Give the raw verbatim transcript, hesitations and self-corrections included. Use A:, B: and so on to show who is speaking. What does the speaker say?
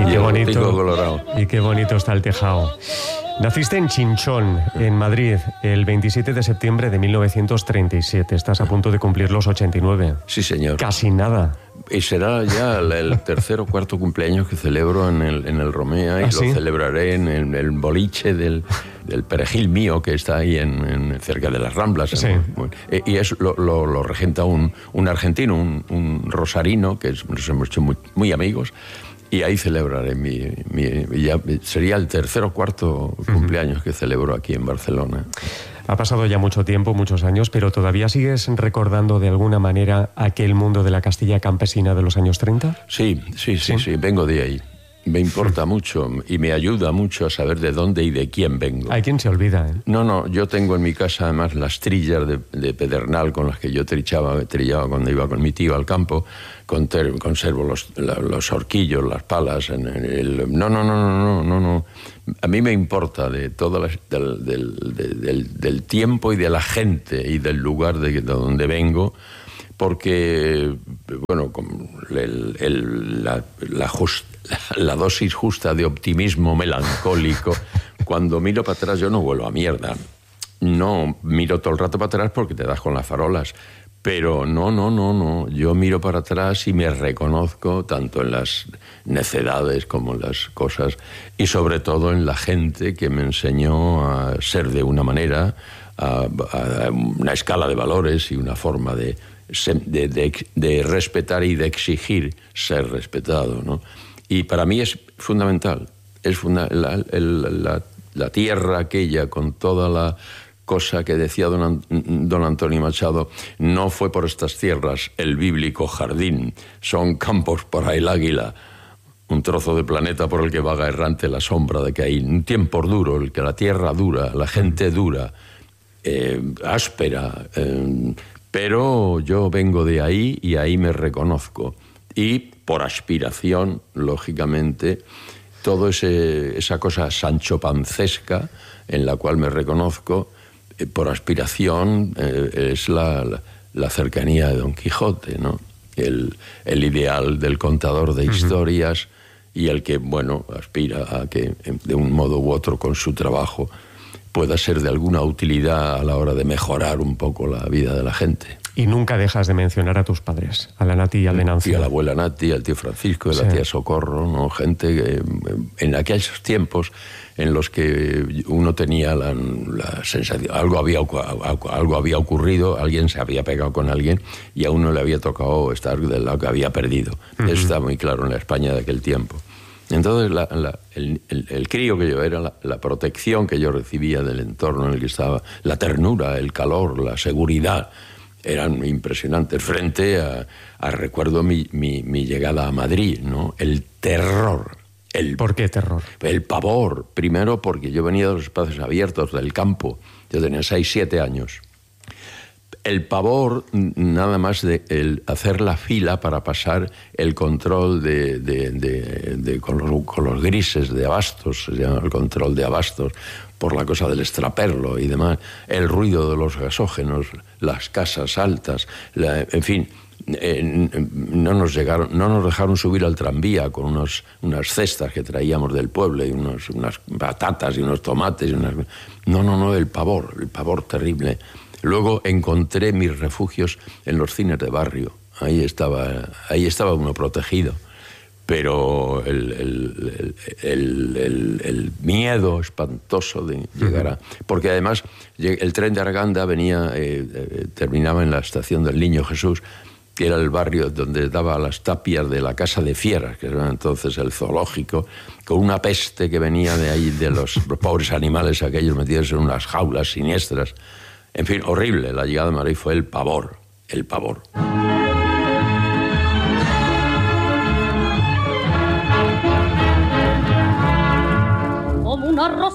A: Y qué bonito,
B: colorado.
A: Y qué bonito está el tejado. Naciste en Chinchón, en Madrid, el veintisiete de septiembre de mil novecientos treinta y siete. Estás a punto de cumplir los ochenta y nueve.
B: Sí, señor.
A: Casi nada.
B: Y será ya el tercer o cuarto cumpleaños que celebro en el, en el Romea, y
A: ¿Ah,
B: lo
A: sí?
B: celebraré en el, el boliche del, del Perejil mío, que está ahí en, en cerca de las Ramblas.
A: Sí.
B: ¿no? Y es, lo, lo, lo regenta un, un argentino, un, un rosarino, que es, nos hemos hecho muy, muy amigos. Y ahí celebraré mi, mi... ya sería el tercer o cuarto cumpleaños uh-huh. que celebro aquí en Barcelona.
A: Ha pasado ya mucho tiempo, muchos años, pero ¿todavía sigues recordando de alguna manera aquel mundo de la Castilla campesina de los años treinta?
B: Sí, sí, sí, sí, sí, vengo de ahí. Me importa sí. mucho y me ayuda mucho a saber de dónde y de quién vengo.
A: Hay quien se olvida, ¿eh?
B: No, no, yo tengo en mi casa además las trillas de, de pedernal con las que yo trichaba, trillaba cuando iba con mi tío al campo. Conter, conservo los, la, los horquillos, las palas. En, en el, no, no, no, no, no, no, no. A mí me importa de todo las, del, del, del, del tiempo y de la gente y del lugar de, de donde vengo, porque, bueno, el, el, la, la, just, la dosis justa de optimismo melancólico, cuando miro para atrás yo no vuelvo a mierda. No miro todo el rato para atrás porque te das con las farolas. Pero no, no, no, no. Yo miro para atrás y me reconozco tanto en las necedades como en las cosas, y sobre todo en la gente que me enseñó a ser de una manera, a, a una escala de valores y una forma de, de, de, de respetar y de exigir ser respetado, ¿no? Y para mí es fundamental. Es funda la, el, la, la tierra aquella con toda la... cosa que decía don, don Antonio Machado: no fue por estas tierras el bíblico jardín, son campos para el águila, un trozo de planeta por el que vaga errante la sombra de Caín, un tiempo duro, el que la tierra dura, la gente dura, eh, áspera, eh, pero yo vengo de ahí y ahí me reconozco, y por aspiración, lógicamente, todo ese, esa cosa sanchopancesca en la cual me reconozco, por aspiración, eh, es la, la, la cercanía de Don Quijote, ¿no? El, el ideal del contador de historias, uh-huh. y el que, bueno, aspira a que de un modo u otro con su trabajo pueda ser de alguna utilidad a la hora de mejorar un poco la vida de la gente.
A: Y nunca dejas de mencionar a tus padres, a la Nati y al Venancio.
B: Y a la abuela Nati, al tío Francisco, a la sí. tía Socorro, ¿no? Gente que en aquellos tiempos en los que uno tenía la, la sensación, algo había, algo había ocurrido, alguien se había pegado con alguien y a uno le había tocado estar del lado que había perdido. Uh-huh. Eso está muy claro en la España de aquel tiempo. Entonces la, la, el, el, el crío que yo era, la, la protección que yo recibía del entorno en el que estaba, la ternura, el calor, la seguridad, eran impresionantes frente a, a recuerdo mi, mi, mi llegada a Madrid, ¿no? El terror. El,
A: ¿Por qué terror?
B: El pavor. Primero porque yo venía de los espacios abiertos, del campo. Yo tenía seis, siete años. El pavor, nada más de el hacer la fila para pasar el control de, de, de, de con, los, con los grises de abastos, se llama el control de abastos, por la cosa del extraperlo y demás, el ruido de los gasógenos, las casas altas, la, en fin, eh, no nos llegaron, no nos dejaron subir al tranvía con unos, unas cestas que traíamos del pueblo y unos, unas patatas y unos tomates y unas, no, no, no, el pavor, el pavor terrible. Luego encontré mis refugios en los cines de barrio. Ahí estaba, ahí estaba uno protegido. Pero el, el, el, el, el miedo espantoso de llegar a... Porque además el tren de Arganda venía, eh, eh, terminaba en la estación del Niño Jesús, que era el barrio donde daba las tapias de la Casa de Fieras, que era entonces el zoológico, con una peste que venía de ahí, de los pobres animales aquellos metidos en unas jaulas siniestras. En fin, horrible. La llegada de Madrid fue el pavor, el pavor.
C: Como un arroz